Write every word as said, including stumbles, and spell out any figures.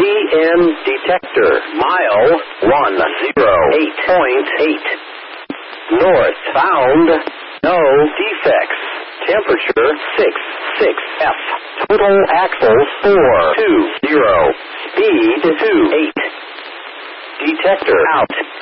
M detector. Mile one oh eight point eight. North bound. No defects. Temperature six six F. Total axles four two zero. Speed two eight. Detector out.